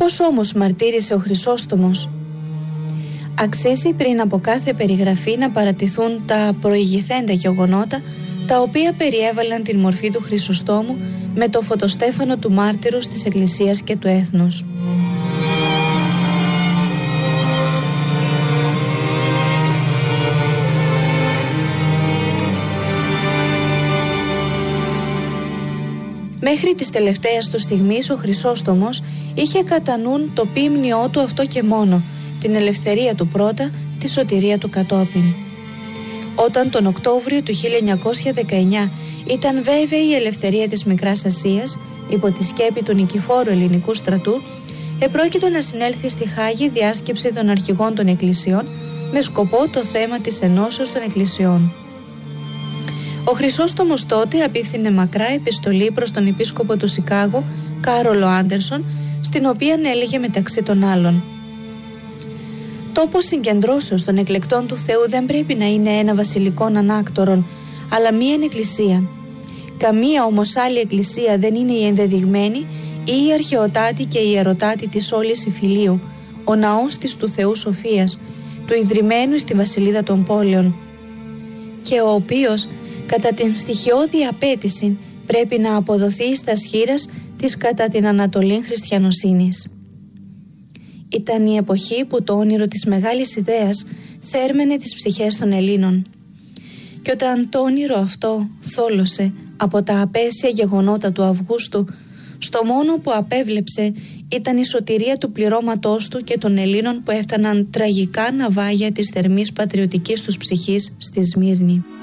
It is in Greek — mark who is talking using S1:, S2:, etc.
S1: Πώς όμως μαρτύρησε ο Χρυσόστομος? Αξίζει πριν από κάθε περιγραφή να παρατηθούν τα προηγηθέντα γεγονότα, τα οποία περιέβαλαν την μορφή του Χρυσοστόμου με το φωτοστέφανο του μάρτυρους της Εκκλησίας και του έθνους. Μέχρι της τελευταίας του στιγμής ο Χρυσόστομος είχε κατά νουν το ποίμνιό του αυτό και μόνο, την ελευθερία του πρώτα, τη σωτηρία του κατόπιν. Όταν τον Οκτώβριο του 1919 ήταν βέβαιη η ελευθερία της Μικράς Ασίας υπό τη σκέπη του νικηφόρου ελληνικού στρατού, επρόκειτο να συνέλθει στη Χάγη διάσκεψη των αρχηγών των εκκλησιών με σκοπό το θέμα της ενώσεως των εκκλησιών. Ο Χρυσόστομος τότε απίφθινε μακρά επιστολή προς τον επίσκοπο του Σικάγο, Κάρολο Άντερσον, στην οποία έλεγε μεταξύ των άλλων: «Τόπος συγκεντρώσεως των εκλεκτών του Θεού δεν πρέπει να είναι ένα βασιλικόν ανάκτορον, αλλά μία εκκλησία. Καμία όμως άλλη εκκλησία δεν είναι η ενδεδειγμένη ή η αρχαιοτάτη και η ιερωτάτη της όλης υφηλίου, ο ναός της του Θεού Σοφίας, του ιδρυμένου στη βασιλίδα των πόλεων, και ο οποίος κατά την στοιχειώδη απέτηση πρέπει να αποδοθεί στα σχήρας της κατά την Ανατολήν χριστιανοσύνης». Ήταν η εποχή που το όνειρο της μεγάλης ιδέας θέρμενε τις ψυχές των Ελλήνων. Και όταν το όνειρο αυτό θόλωσε από τα απέσια γεγονότα του Αυγούστου, στο μόνο που απέβλεψε ήταν η σωτηρία του πληρώματός του και των Ελλήνων που έφταναν τραγικά ναυάγια της θερμής πατριωτικής τους ψυχής στη Σμύρνη.